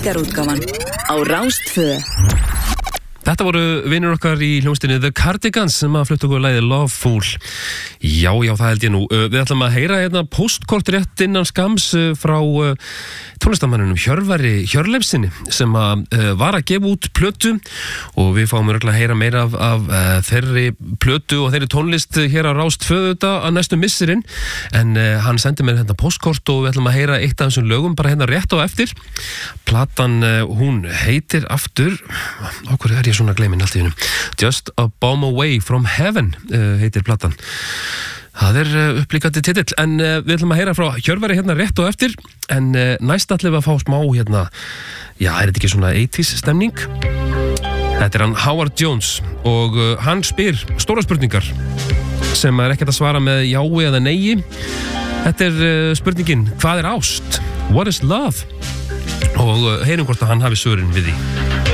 Helgarútgáfan á Rás 2. Þetta voru vinur okkar í hljómsveitinni The Cardigans sem að fluttu okkur lagið Loveful. Já, það held ég nú. Við ætlum að heyra hérna postkort rétt innan skams frá tónlistarmanninum Hjörvari Hjörleifssyni sem að var að gefa út plötu og við fáum örugglega að heyra meira af þeirri plötu og þeirri tónlist hér á Rás 2 að næstu missirinn. En hann sendi mér hérna postkort og við ætlum að heyra eitt af þessum lögum bara hérna rétt á eftir. Platan, hún heitir aftur, okkur er ég svona gleymin allt í hennu. Just a Bomb Away from Heaven heitir platan. Það er upplíkandi titill, en við ætlum að heyra frá Hjörvari hérna rétt og eftir, en næst ætlum við að fá smá hérna, já, er þetta ekki svona 80s stemning? Þetta er hann Howard Jones og hann spyr stóra spurningar sem er ekkert að svara með jái eða neigi. Þetta er spurningin, hvað er ást? What is love? Og heyrum hvort að hann hafi svörin við því.